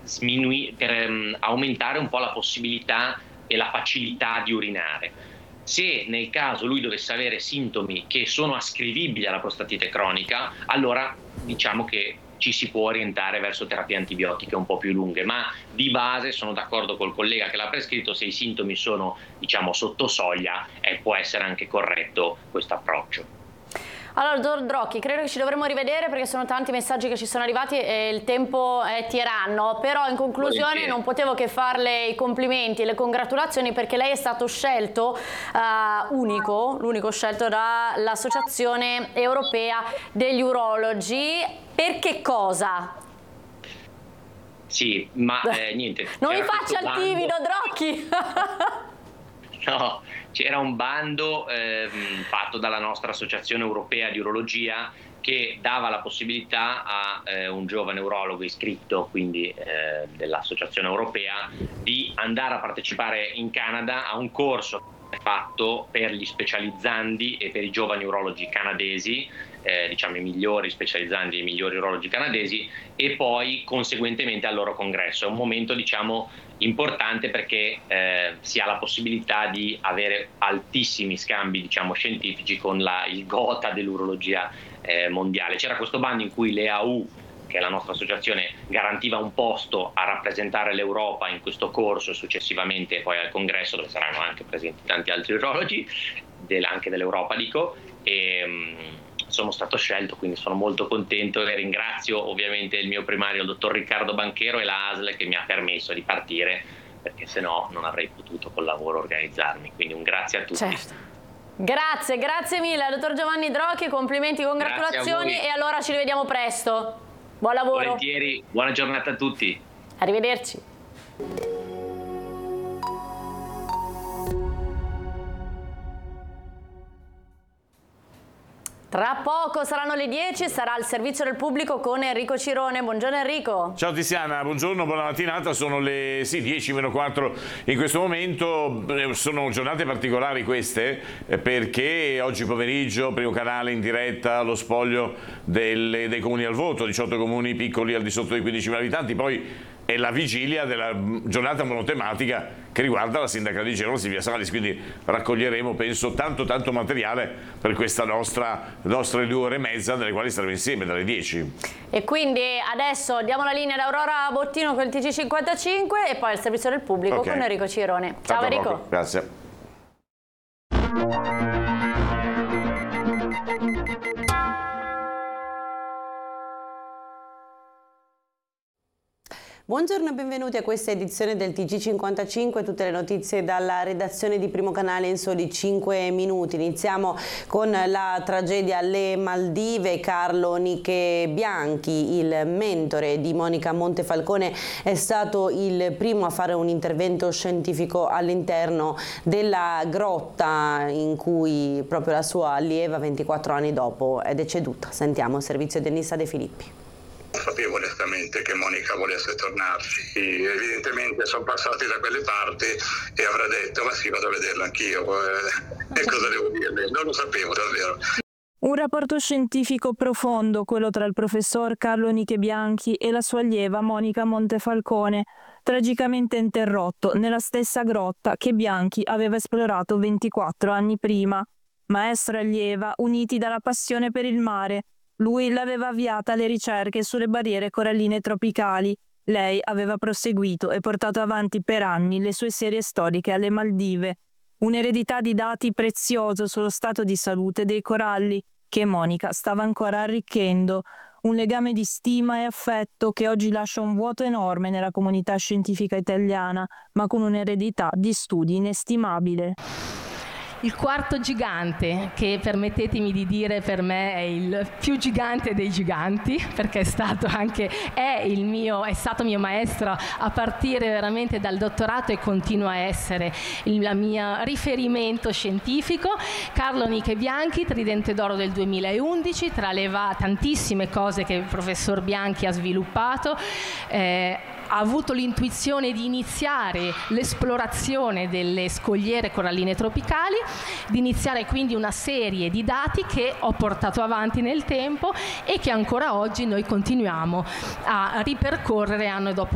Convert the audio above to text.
aumentare un po' la possibilità e la facilità di urinare. Se nel caso lui dovesse avere sintomi che sono ascrivibili alla prostatite cronica, allora diciamo che ci si può orientare verso terapie antibiotiche un po' più lunghe, ma di base sono d'accordo col collega che l'ha prescritto: se i sintomi sono, diciamo, sotto soglia, può essere anche corretto questo approccio. Allora, dottor Drocchi, credo che ci dovremmo rivedere perché sono tanti messaggi che ci sono arrivati e il tempo è tiranno, però in conclusione non potevo che farle i complimenti e le congratulazioni perché lei è stato scelto l'unico scelto dall'Associazione Europea degli Urologi. Per che cosa? Sì, ma niente. Non mi faccia il timido, Drocchi! No, c'era un bando fatto dalla nostra Associazione Europea di Urologia che dava la possibilità a un giovane urologo iscritto, quindi dell'Associazione Europea, di andare a partecipare in Canada a un corso fatto per gli specializzandi e per i giovani urologi canadesi, diciamo i migliori specializzandi e i migliori urologi canadesi, e poi conseguentemente al loro congresso. È un momento, diciamo, importante perché si ha la possibilità di avere altissimi scambi, diciamo, scientifici con il gotha dell'urologia mondiale. C'era questo bando in cui l'EAU, che è la nostra associazione, garantiva un posto a rappresentare l'Europa in questo corso e successivamente poi al congresso, dove saranno anche presenti tanti altri urologi, anche dell'Europa dico, e sono stato scelto, quindi sono molto contento e ringrazio ovviamente il mio primario, il dottor Riccardo Banchero, e la ASL che mi ha permesso di partire, perché se no non avrei potuto col lavoro organizzarmi, quindi un grazie a tutti. Certo. Grazie mille, dottor Giovanni Drocchi, complimenti, congratulazioni e allora ci rivediamo presto. Buon lavoro. Volentieri, buona giornata a tutti. Arrivederci. Tra poco saranno le 10, sarà il servizio del pubblico con Enrico Cirone. Buongiorno Enrico. Ciao Tiziana, buongiorno, buona mattinata. Sono le 10:04 in questo momento. Sono giornate particolari queste perché oggi pomeriggio, primo canale in diretta, lo spoglio dei comuni al voto, 18 comuni piccoli al di sotto dei 15.000 abitanti, poi è la vigilia della giornata monotematica che riguarda la sindaca di Genova Silvia Salis, quindi raccoglieremo, penso, tanto materiale per questa nostre 2 ore e mezza, nelle quali staremo insieme dalle 10. E quindi adesso diamo la linea ad Aurora Bottino con il TG55 e poi il servizio del pubblico con Enrico Cirone. Ciao Enrico. Grazie. Buongiorno e benvenuti a questa edizione del TG55, tutte le notizie dalla redazione di Primo Canale in soli 5 minuti. Iniziamo con la tragedia alle Maldive. Carlo Niche Bianchi, il mentore di Monica Montefalcone, è stato il primo a fare un intervento scientifico all'interno della grotta in cui proprio la sua allieva 24 anni dopo è deceduta. Sentiamo il servizio di Nissa De Filippi. Sapevo onestamente che Monica volesse tornarci, evidentemente sono passati da quelle parti e avrà detto ma sì, vado a vederlo anch'io, e cosa devo dirle? Non lo sapevo davvero. Un rapporto scientifico profondo, quello tra il professor Carlo Niche Bianchi e la sua allieva Monica Montefalcone, tragicamente interrotto nella stessa grotta che Bianchi aveva esplorato 24 anni prima. Maestro e allieva uniti dalla passione per il mare. Lui l'aveva avviata alle ricerche sulle barriere coralline tropicali. Lei aveva proseguito e portato avanti per anni le sue serie storiche alle Maldive. Un'eredità di dati prezioso sullo stato di salute dei coralli che Monica stava ancora arricchendo. Un legame di stima e affetto che oggi lascia un vuoto enorme nella comunità scientifica italiana, ma con un'eredità di studi inestimabile. Il quarto gigante, che permettetemi di dire per me è il più gigante dei giganti, perché è stato mio maestro a partire veramente dal dottorato e continua a essere il mio riferimento scientifico. Carlo Niche Bianchi, Tridente d'Oro del 2011, tra le tantissime cose che il professor Bianchi ha sviluppato, ha avuto l'intuizione di iniziare l'esplorazione delle scogliere coralline tropicali, di iniziare quindi una serie di dati che ho portato avanti nel tempo e che ancora oggi noi continuiamo a ripercorrere anno dopo